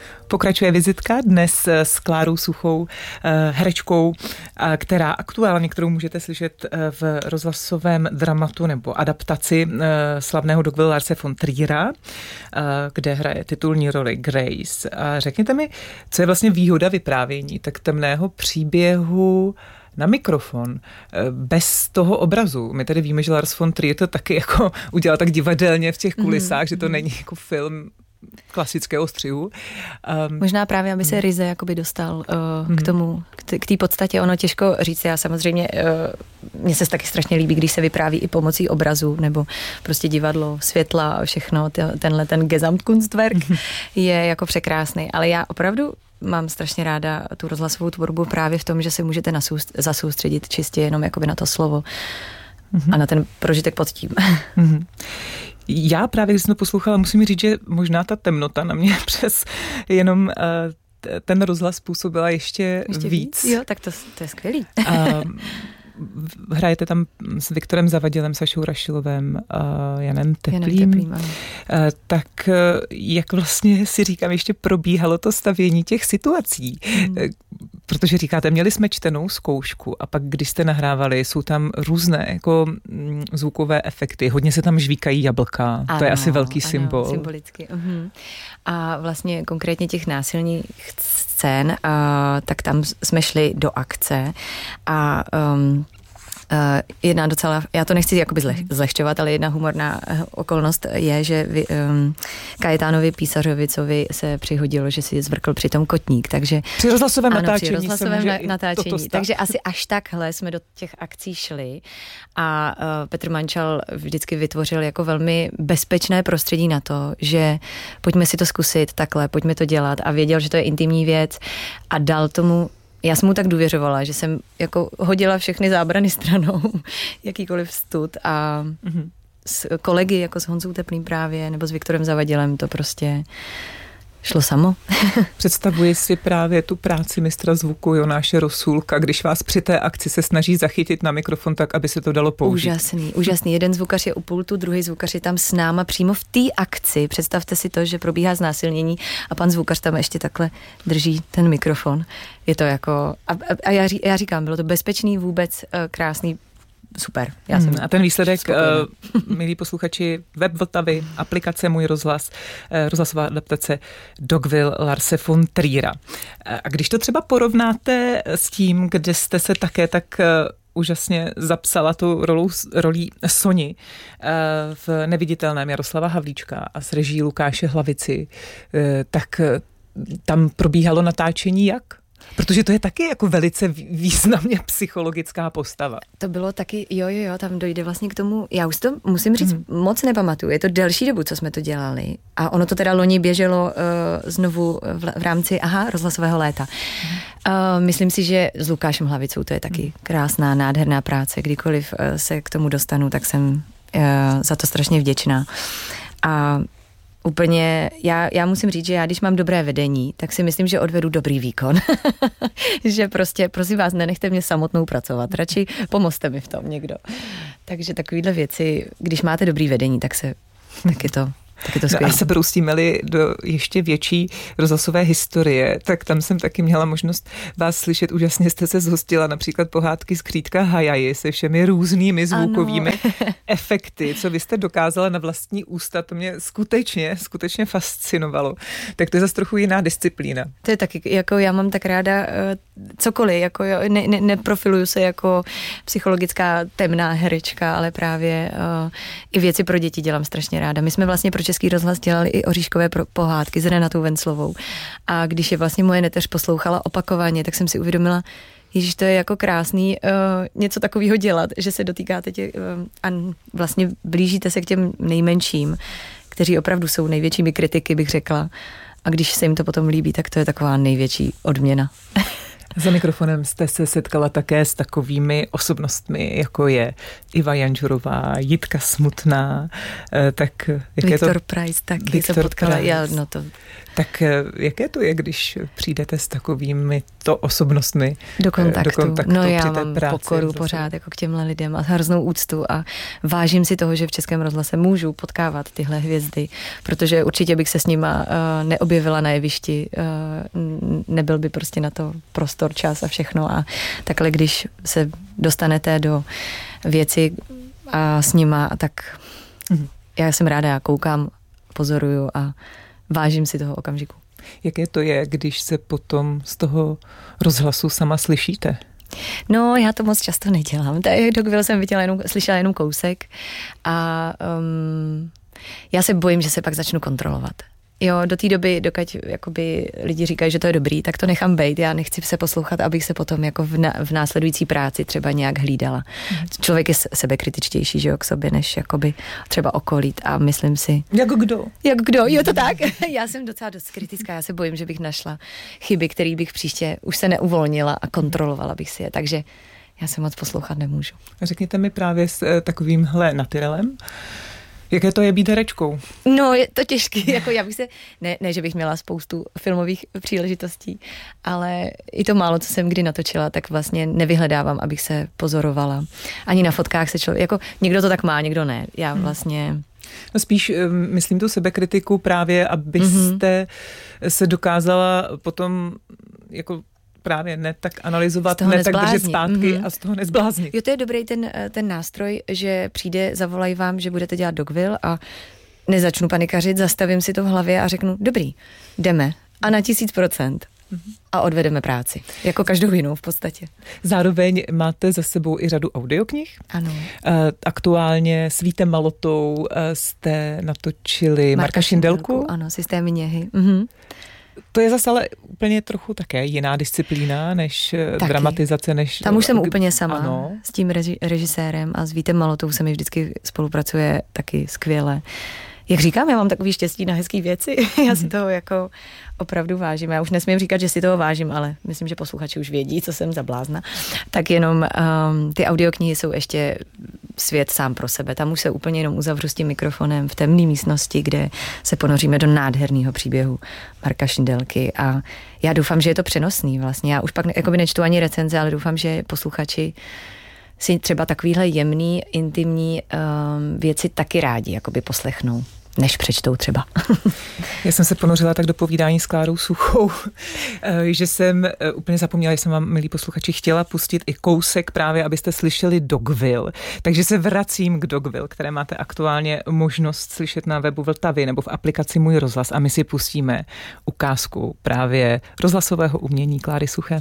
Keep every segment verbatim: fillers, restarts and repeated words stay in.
Pokračuje vizitka dnes s Klárou Suchou, herečkou, která aktuálně, kterou můžete slyšet v rozhlasovém dramatu nebo adaptaci slavného Dogville Larse von Triera, kde hraje titulní roli Grace. A řekněte mi, co je vlastně výhoda vyprávění tak temného příběhu na mikrofon, bez toho obrazu. My tady víme, že Lars von Trier to taky jako udělal tak divadelně v těch kulisách, mm. že to není jako film klasického střihu. Um, Možná právě, aby se ryze jakoby dostal uh, mm. k tomu, k té podstatě. Ono těžko říct. Já samozřejmě, uh, mně se taky strašně líbí, když se vypráví i pomocí obrazu, nebo prostě divadlo, světla a všechno. Tenhle ten Gesamtkunstwerk mm. je jako překrásný. Ale já opravdu mám strašně ráda tu rozhlasovou tvorbu právě v tom, že se můžete nasůst, zasoustředit čistě jenom jakoby na to slovo mm. a na ten prožitek pod tím. Mm. Já právě, když jsem to poslouchala, musím říct, že možná ta temnota na mě přes jenom uh, ten rozhlas působila ještě, ještě víc. víc. Jo, tak to, to je skvělý. Uh, hrajete tam s Viktorem Zavadilem, Sašou Rašilovem a Janem Teplým. Janem Teplým, tak jak vlastně si říkám, ještě probíhalo to stavění těch situací. Hmm. Protože říkáte, měli jsme čtenou zkoušku a pak, když jste nahrávali, jsou tam různé jako zvukové efekty. Hodně se tam žvíkají jablka. Ano, to je asi velký ano, symbol. Symbolicky. Uhum. A vlastně konkrétně těch násilných scén, a, tak tam jsme šli do akce a um, Uh, jedna docela, já to nechci jakoby zleh, zlehčovat, ale jedna humorná okolnost je, že vy, um, Kajetánovi Písařovicovi se přihodilo, že si zvrkl přitom kotník, takže při rozhlasovém ano, natáčení při rozhlasovém na, natáčení, takže stát. asi až takhle jsme do těch akcí šli a uh, Petr Mančal vždycky vytvořil jako velmi bezpečné prostředí na to, že pojďme si to zkusit takhle, pojďme to dělat a věděl, že to je intimní věc a dal tomu. Já jsem mu tak důvěřovala, že jsem jako hodila všechny zábrany stranou, jakýkoliv stud a mm-hmm. s kolegy, jako s Honzou Teplým právě, nebo s Viktorem Zavadilem, to prostě šlo samo. Představuji si právě tu práci mistra zvuku Jonáše Rosůlka, když vás při té akci se snaží zachytit na mikrofon tak, aby se to dalo použít. Úžasný, úžasný. Jeden zvukař je u pultu, druhý zvukař je tam s náma přímo v té akci. Představte si to, že probíhá znásilnění a pan zvukař tam ještě takhle drží ten mikrofon. Je to jako, a, a já, ří, já říkám, bylo to bezpečný, vůbec krásný, super. Já jsem hmm, a ten výsledek, uh, milí posluchači, web Vltavy, aplikace Můj rozhlas, uh, rozhlasová adaptace Dogville Larse von Triera. Uh, a když to třeba porovnáte s tím, kde jste se také tak uh, úžasně zapsala tu rolou, rolí Soni uh, v Neviditelném Jaroslava Havlíčka a s režií Lukáše Hlavici, uh, tak uh, tam probíhalo natáčení jak? Protože to je taky jako velice významně psychologická postava. To bylo taky, jo, jo, jo, tam dojde vlastně k tomu, já už to musím říct, mm. moc nepamatuju, je to delší dobu, co jsme to dělali a ono to teda loni běželo uh, znovu v, v rámci, aha, rozhlasového léta. Mm. Uh, myslím si, že s Lukášem Hlavicou to je taky mm. krásná, nádherná práce, kdykoliv uh, se k tomu dostanu, tak jsem uh, za to strašně vděčná. A úplně, já, já musím říct, že já, když mám dobré vedení, tak si myslím, že odvedu dobrý výkon. Že prostě, prosím vás, nenechte mě samotnou pracovat, radši pomozte mi v tom někdo. Takže takovýhle věci, když máte dobrý vedení, tak se, tak je to... Tak je to no a se proustíme-li do ještě větší rozhlasové historie, tak tam jsem taky měla možnost vás slyšet. Úžasně jste se zhostila například pohádky Skřítka Hajaji se všemi různými zvukovými ano. efekty, co vy jste dokázala na vlastní ústa, to mě skutečně, skutečně fascinovalo. Tak to je zase trochu jiná disciplína. To je taky, jako já mám tak ráda uh, cokoliv, jako ne, ne, neprofiluju se jako psychologická temná herečka, ale právě uh, i věci pro děti dělám strašně ráda. My jsme vlastně pro Český rozhlas dělali i oříškové pohádky s Renatou Venclovou. A když je vlastně moje neteř poslouchala opakovaně, tak jsem si uvědomila, ježiš, to je jako krásný uh, něco takového dělat, že se dotýkáte tě, uh, a vlastně blížíte se k těm nejmenším, kteří opravdu jsou největšími kritiky, bych řekla. A když se jim to potom líbí, tak to je taková největší odměna. Za mikrofonem jste se setkala také s takovými osobnostmi, jako je Iva Janžurová, Jitka Smutná, tak jaké Viktor to... Price taky Viktor se potkala. Price. Já, no to... Tak jaké to je, když přijdete s takovými to osobnostmi do kontaktu? Do kontaktu no já při té mám práci, pokoru prostě. Pořád jako k těmhle lidem a hroznou úctu a vážím si toho, že v Českém rozhlase můžu potkávat tyhle hvězdy, protože určitě bych se s nima uh, neobjevila na jevišti, uh, nebyl by prostě na to prostor, čas a všechno a takhle, když se dostanete do věci a s nima, tak mm. já jsem ráda, já koukám, pozoruju a vážím si toho okamžiku. Jaké to je, když se potom z toho rozhlasu sama slyšíte? No, já to moc často nedělám. Dogville jsem viděla jenom, slyšela jenom kousek a um, já se bojím, že se pak začnu kontrolovat. Jo, do té doby, dokud jakoby lidi říkají, že to je dobrý, tak to nechám bejt. Já nechci se poslouchat, abych se potom jako v, na, v následující práci třeba nějak hlídala. Mm. Člověk je sebekritičtější, že jo, k sobě, než jakoby třeba okolí a myslím si... Jako kdo? Jak kdo, jo, to tak. Já jsem docela dost kritická, já se bojím, že bych našla chyby, které bych příště už se neuvolnila a kontrolovala bych si je, takže já se moc poslouchat nemůžu. Řekněte mi právě s takovýmhle natyrelem, jaké to je být herečkou? No, je to těžký, jako já bych se, ne, ne, že bych měla spoustu filmových příležitostí, ale i to málo, co jsem kdy natočila, tak vlastně nevyhledávám, abych se pozorovala. Ani na fotkách se člověk, jako někdo to tak má, někdo ne. Já vlastně... No spíš myslím tu sebekritiku právě, abyste mm-hmm. se dokázala potom jako právě ne tak analyzovat, ne nezblázni. Tak držet zpátky mm-hmm. a z toho nezbláznit. Jo, to je dobrý ten, ten nástroj, že přijde, zavolají vám, že budete dělat Dogville a nezačnu panikařit, zastavím si to v hlavě a řeknu, dobrý, jdeme a na tisíc procent. A odvedeme práci. Jako každou jinou v podstatě. Zároveň máte za sebou i řadu audioknih. Ano. Aktuálně s Vítem Malotou jste natočili Marka, Marka Šindelku. Šindelku. Ano, Systémy něhy. Mhm. To je zase ale úplně trochu také jiná disciplína než taky. Dramatizace. Než tam už jsem úplně sama ano. s tím reži- režisérem a s Vítem Malotou se mi vždycky spolupracuje taky skvěle. Jak říkám, já mám takový štěstí na hezký věci. Já si toho jako opravdu vážím. Já už nesmím říkat, že si toho vážím, ale myslím, že posluchači už vědí, co jsem za blázna. Tak jenom um, ty audioknihy jsou ještě svět sám pro sebe. Tam už se úplně jenom uzavřu s tím mikrofonem v temné místnosti, kde se ponoříme do nádherného příběhu Marka Šindelky a já doufám, že je to přenosný vlastně. Já už pak jakoby nečtu ani recenze, ale doufám, že posluchači si třeba takovýhle jemný, intimní um, věci taky rádi jakoby poslechnou, než přečtou třeba. Já jsem se ponořila tak do povídání s Klárou Suchou, že jsem úplně zapomněla, že jsem vám, milí posluchači, chtěla pustit i kousek právě, abyste slyšeli Dogville. Takže se vracím k Dogville, které máte aktuálně možnost slyšet na webu Vltavy nebo v aplikaci Můj rozhlas a my si pustíme ukázku právě rozhlasového umění Kláry Suché.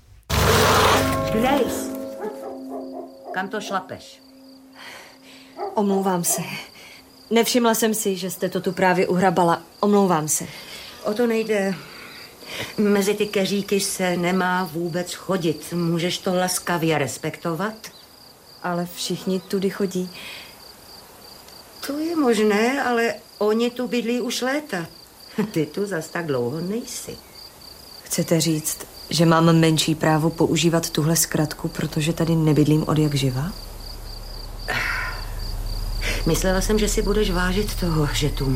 Grace, kam to šlapeš? Omlouvám se. Nevšimla jsem si, že jste to tu právě uhrabala. Omlouvám se. O to nejde. Mezi ty keříky se nemá vůbec chodit. Můžeš to laskavě respektovat? Ale všichni tudy chodí. To je možné, ale oni tu bydlí už léta. Ty tu zas tak dlouho nejsi. Chcete říct, že mám menší právo používat tuhle zkratku, protože tady nebydlím od jak živa? Myslela jsem, že si budeš vážit toho, že tu